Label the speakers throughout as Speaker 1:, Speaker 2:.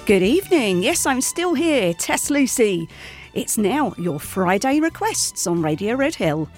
Speaker 1: Good evening. Yes, I'm still here, Tess Lucy. It's now your Friday requests on Radio Red Hill.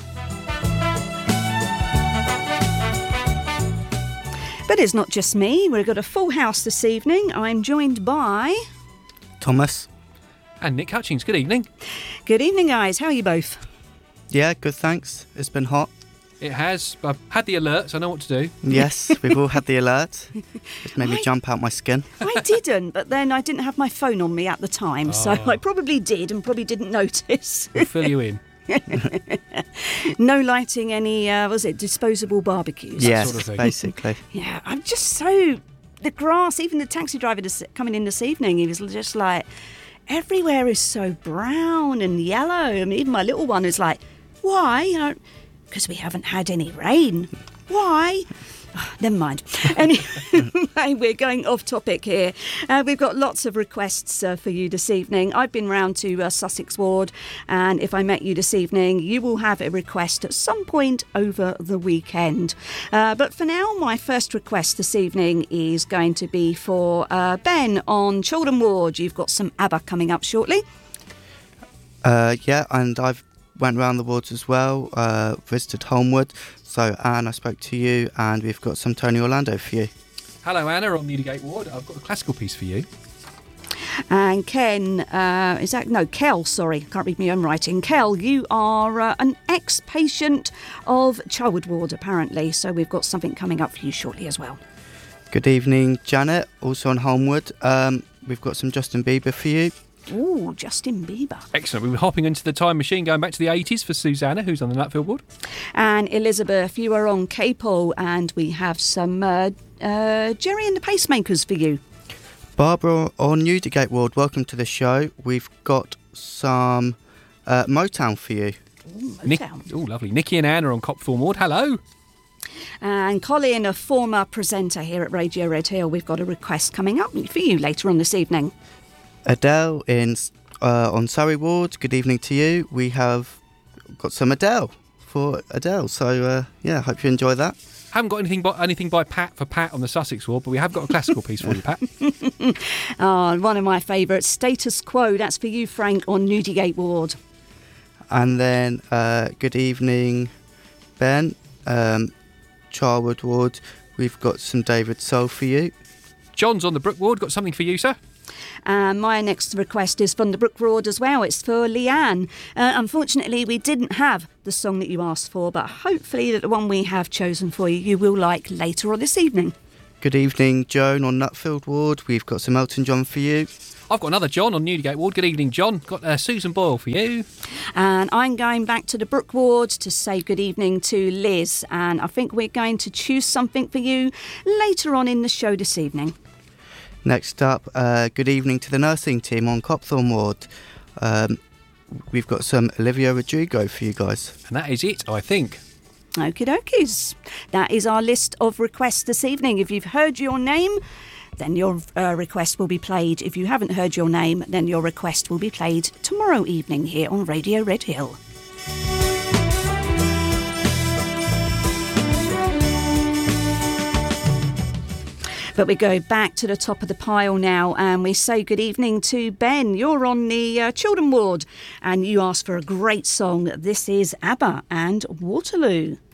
Speaker 1: But it's not just me. We've got a full house this evening. I'm joined by
Speaker 2: Thomas
Speaker 3: and Nick Hutchings. Good evening.
Speaker 1: Good evening, guys. How are you both?
Speaker 2: Yeah, good, thanks. It's been hot.
Speaker 3: It has. I've had the alerts. I know what to do.
Speaker 2: Yes, we've all had the alert. It's made me jump out my skin.
Speaker 1: I didn't, but then I didn't have my phone on me at the time, so I probably did and probably didn't notice.
Speaker 3: We'll fill you in.
Speaker 1: No lighting any, disposable barbecues?
Speaker 2: Yes,
Speaker 3: sort of thing.
Speaker 2: basically.
Speaker 1: Yeah, I'm just so... The grass, even the taxi driver coming in this evening, he was just like, everywhere is so brown and yellow. I mean, even my little one is like, why? Because we haven't had any rain. Why? Oh, never mind. Anyway, we're going off topic here. We've got lots of requests for you this evening. I've been round to Sussex Ward, and if I met you this evening, you will have a request at some point over the weekend. But for now, my first request this evening is going to be for Ben on Children Ward. You've got some ABBA coming up shortly.
Speaker 2: Yeah, and I've went round the wards as well, visited Holmwood. So, Anne, I spoke to you, and we've got some Tony Orlando for you.
Speaker 3: Hello, Anna, on Newdigate Ward. I've got a classical piece for you.
Speaker 1: And Ken, Kel, sorry, I can't read my own writing. Kel, you are an ex-patient of Charwood Ward, apparently, so we've got something coming up for you shortly as well.
Speaker 2: Good evening, Janet, also on Holmwood. We've got some Justin Bieber for you.
Speaker 1: Ooh, Justin Bieber.
Speaker 3: Excellent. We were hopping into the time machine, going back to the 80s for Susanna, who's on the Nutfield Ward.
Speaker 1: And Elizabeth, you are on Capel, and we have some Jerry and the Pacemakers for you.
Speaker 2: Barbara on Newdigate Ward, welcome to the show. We've got some Motown for you.
Speaker 1: Ooh, Motown.
Speaker 3: Lovely. Nikki and Anna on Copthorne Ward. Hello.
Speaker 1: And Colin, a former presenter here at Radio Red Hill, we've got a request coming up for you later on this evening.
Speaker 2: Adele on Surrey Ward, good evening to you. We have got some Adele for Adele, so yeah, hope you enjoy that.
Speaker 3: Haven't got anything by Pat on the Sussex Ward, but we have got a classical piece for you, Pat.
Speaker 1: One of my favourites, Status Quo, that's for you, Frank, on Newdigate Ward.
Speaker 2: And then good evening, Ben, Charwood Ward, we've got some David Soul for you.
Speaker 3: John's on the Brook Ward, got something for you, sir.
Speaker 1: My next request is from the Brook Ward as well. It's for Leanne. Unfortunately, we didn't have the song that you asked for, but hopefully that the one we have chosen for you, you will like later on this evening.
Speaker 2: Good evening, Joan on Nutfield Ward. We've got some Elton John for you.
Speaker 3: I've got another John on Newdigate Ward. Good evening, John. Got Susan Boyle for you.
Speaker 1: And I'm going back to the Brook Ward to say good evening to Liz. And I think we're going to choose something for you later on in the show this evening.
Speaker 2: Next up, good evening to the nursing team on Copthorne Ward. We've got some Olivia Rodrigo for you guys.
Speaker 3: And that is it, I think.
Speaker 1: Okie dokies. That is our list of requests this evening. If you've heard your name, then your request will be played. If you haven't heard your name, then your request will be played tomorrow evening here on Radio Red Hill. But we go back to the top of the pile now, and we say good evening to Ben. You're on the Children Ward, and you asked for a great song. This is ABBA and Waterloo.